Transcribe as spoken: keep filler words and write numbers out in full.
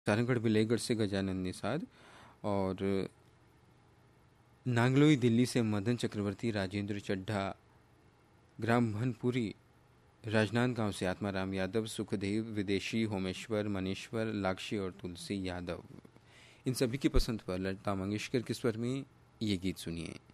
सारंगढ़ विलयगढ़ से गजानन निषाद, और नांगलोई दिल्ली से मदन चक्रवर्ती, राजेंद्र चड्ढा, ग्राम भनपुरी राजनांदगांव से आत्माराम यादव, सुखदेव विदेशी, होमेश्वर, मनेश्वर, लाक्षी और तुलसी यादव। इन सभी की पसंद पर लता मंगेशकर के स्वर में ये गीत सुनिए।